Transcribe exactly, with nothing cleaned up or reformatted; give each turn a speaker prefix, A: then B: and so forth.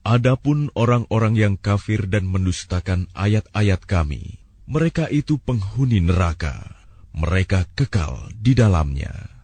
A: Adapun orang-orang yang kafir dan mendustakan ayat-ayat Kami, mereka itu penghuni neraka. Mereka kekal di dalamnya.